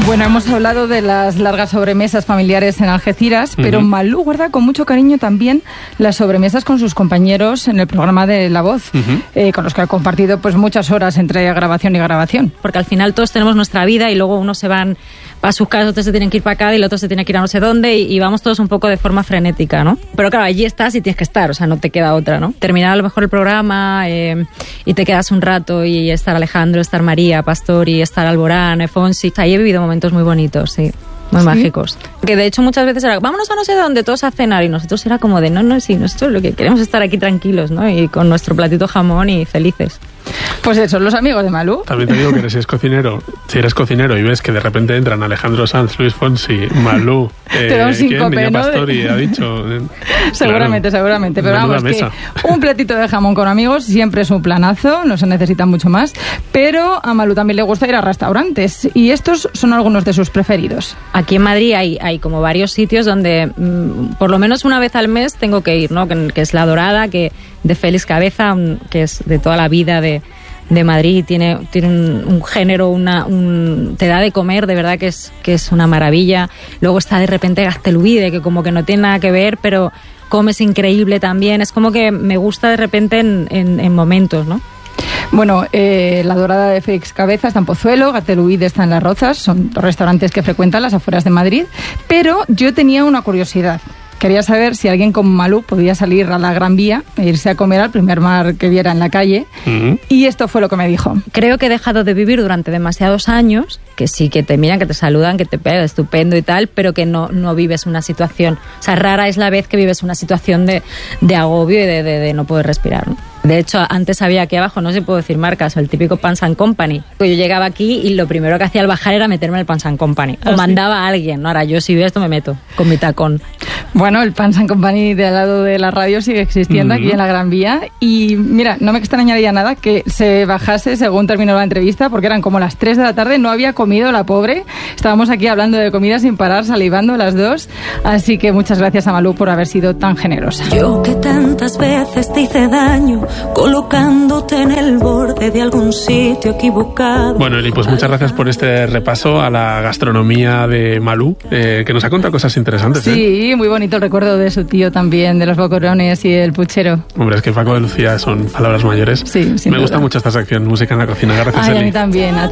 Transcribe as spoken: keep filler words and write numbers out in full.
Bueno, hemos hablado de las largas sobremesas familiares en Algeciras, pero Uh-huh. Malú guarda con mucho cariño también las sobremesas con sus compañeros en el programa de La Voz, Uh-huh. eh, con los que ha compartido pues muchas horas entre grabación y grabación. Porque al final todos tenemos nuestra vida y luego unos se van para sus casas, otros se tienen que ir para acá y el otro se tiene que ir a no sé dónde y, y vamos todos un poco de forma frenética, ¿no? Pero claro, allí estás y tienes que estar, o sea, no te queda otra, ¿no? Terminar a lo mejor el programa eh, y te quedas un rato y estar Alejandro, estar María, Pastori, estar Alborán, Fonsi. Ahí he vivido momentos muy bonitos, sí. Muy ¿Sí? mágicos. Que de hecho muchas veces era, vámonos a no sé dónde, todos a cenar, y nosotros era como de, no, no, sí, nosotros lo que queremos es estar aquí tranquilos, ¿no? Y con nuestro platito jamón y felices. Pues eso, los amigos de Malú. También te digo que si eres cocinero, si eres cocinero y ves que de repente entran Alejandro Sanz, Luis Fonsi, Malú, eh, Te da un ¿quién? síncope, Niña ¿no? Pastori, ha dicho. eh, Seguramente, claro, seguramente. Pero menuda vamos, que mesa. un platito de jamón con amigos siempre es un planazo, no se necesita mucho más. Pero a Malú también le gusta ir a restaurantes y estos son algunos de sus preferidos. Aquí en Madrid hay, hay como varios sitios donde mmm, por lo menos una vez al mes tengo que ir, ¿no? Que, que es La Dorada, que de Félix Cabeza, un, que es de toda la vida de, de Madrid, tiene, tiene un, un género, una, un, te da de comer, de verdad que es, que es una maravilla. Luego está de repente Gazteluide, que como que no tiene nada que ver, pero comes increíble también. Es como que me gusta de repente en, en, en momentos, ¿no? Bueno, eh, La Dorada de Félix Cabeza está en Pozuelo, Gazteluide está en Las Rozas, son dos restaurantes que frecuentan las afueras de Madrid, pero yo tenía una curiosidad. Quería saber si alguien como Malú podía salir a la Gran Vía e irse a comer al primer bar que viera en la calle. Uh-huh. Y esto fue lo que me dijo. Creo que he dejado de vivir durante demasiados años, que sí, que te miran, que te saludan, que te pegan, estupendo y tal, pero que no, no vives una situación. O sea, rara es la vez que vives una situación de, de agobio y de, de, de no poder respirar, ¿no? De hecho, antes había aquí abajo, no sé si puedo decir marcas, el típico Pans and Company. Yo llegaba aquí y lo primero que hacía al bajar era meterme en el Pans and Company. O ¿Ah, mandaba sí? a alguien, ¿no? Ahora yo si veo esto me meto con mi tacón. Bueno, el Pans and Company de al lado de la radio sigue existiendo Uh-huh. aquí en la Gran Vía. Y mira, no me extrañaría nada que se bajase según terminó la entrevista, porque eran como las tres de la tarde, no había comido la pobre. Estábamos aquí hablando de comida sin parar, salivando las dos. Así que muchas gracias a Malú por haber sido tan generosa. Yo que tantas veces te hice daño, colocándote en el borde de algún sitio equivocado. Bueno, Eli, pues muchas gracias por este repaso a la gastronomía de Malú, eh, que nos ha contado cosas interesantes. ¿eh? Sí, muy bonito el recuerdo de su tío también, de los boquerones y el puchero. Hombre, es que Paco de Lucía son palabras mayores. Sí, sin Me gusta duda. mucho esta sección, música en la cocina. Gracias, Ay, a Eli. mí también.